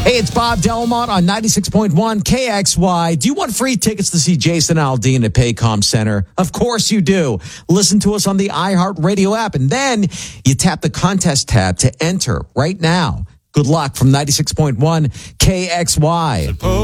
Hey, it's Bob Delmont on 96.1 KXY. Do you want free tickets to see Jason Aldean at Paycom Center? Of course you do. Listen to us on the iHeartRadio app, and then you tap the contest tab to enter right now. Good luck from 96.1 KXY.